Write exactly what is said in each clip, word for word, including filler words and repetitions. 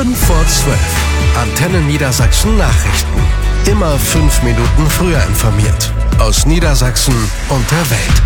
fünf vor zwölf. Antenne Niedersachsen Nachrichten. Immer fünf Minuten früher informiert. Aus Niedersachsen und der Welt.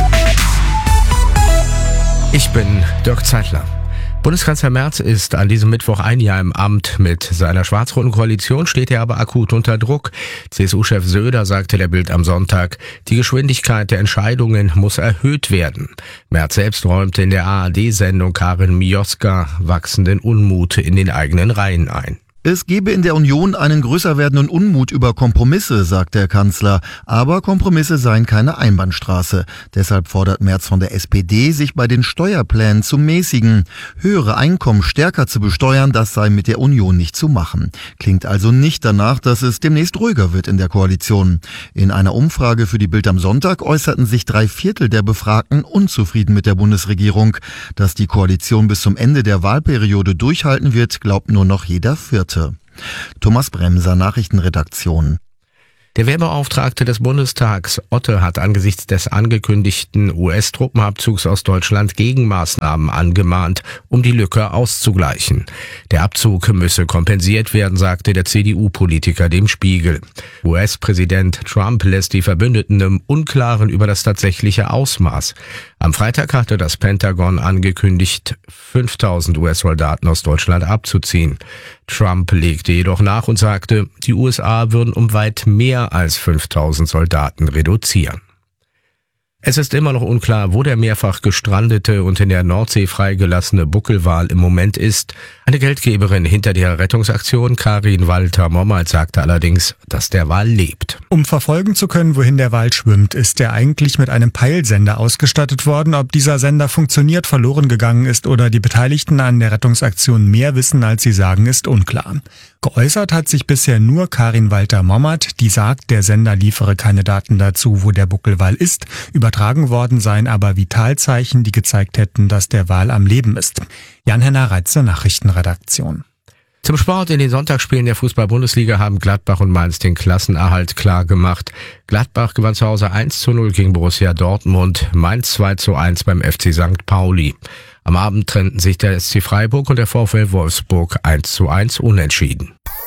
Ich bin Dirk Zeitler. Bundeskanzler Merz ist an diesem Mittwoch ein Jahr im Amt. Mit seiner schwarz-roten Koalition steht er aber akut unter Druck. C S U-Chef Söder sagte der Bild am Sonntag, die Geschwindigkeit der Entscheidungen muss erhöht werden. Merz selbst räumte in der A R D-Sendung Karin Mioska wachsenden Unmut in den eigenen Reihen ein. Es gebe in der Union einen größer werdenden Unmut über Kompromisse, sagt der Kanzler. Aber Kompromisse seien keine Einbahnstraße. Deshalb fordert Merz von der S P D, sich bei den Steuerplänen zu mäßigen. Höhere Einkommen stärker zu besteuern, das sei mit der Union nicht zu machen. Klingt also nicht danach, dass es demnächst ruhiger wird in der Koalition. In einer Umfrage für die Bild am Sonntag äußerten sich drei Viertel der Befragten unzufrieden mit der Bundesregierung. Dass die Koalition bis zum Ende der Wahlperiode durchhalten wird, glaubt nur noch jeder Vierte. Thomas Bremser, Nachrichtenredaktion. Der Wehrbeauftragte des Bundestags, Otte, hat angesichts des angekündigten U S-Truppenabzugs aus Deutschland Gegenmaßnahmen angemahnt, um die Lücke auszugleichen. Der Abzug müsse kompensiert werden, sagte der C D U-Politiker dem Spiegel. U S-Präsident Trump lässt die Verbündeten im Unklaren über das tatsächliche Ausmaß. Am Freitag hatte das Pentagon angekündigt, fünftausend U S-Soldaten aus Deutschland abzuziehen. Trump legte jedoch nach und sagte, die U S A würden um weit mehr als fünftausend Soldaten reduzieren. Es ist immer noch unklar, wo der mehrfach gestrandete und in der Nordsee freigelassene Buckelwal im Moment ist. Eine Geldgeberin hinter der Rettungsaktion, Karin Walter-Mommert, sagte allerdings, dass der Wal lebt. Um verfolgen zu können, wohin der Wal schwimmt, ist er eigentlich mit einem Peilsender ausgestattet worden. Ob dieser Sender funktioniert, verloren gegangen ist oder die Beteiligten an der Rettungsaktion mehr wissen, als sie sagen, ist unklar. Geäußert hat sich bisher nur Karin Walter-Mommert, die sagt, der Sender liefere keine Daten dazu, wo der Buckelwal ist. Übertragen worden seien aber Vitalzeichen, die gezeigt hätten, dass der Wal am Leben ist. Jan-Henner Reitze, Nachrichtenredaktion. Zum Sport: In den Sonntagsspielen der Fußball-Bundesliga haben Gladbach und Mainz den Klassenerhalt klar gemacht. Gladbach gewann zu Hause eins zu null gegen Borussia Dortmund, Mainz zwei zu eins beim F C Sankt Pauli. Am Abend trennten sich der S C Freiburg und der VfL Wolfsburg eins zu eins unentschieden.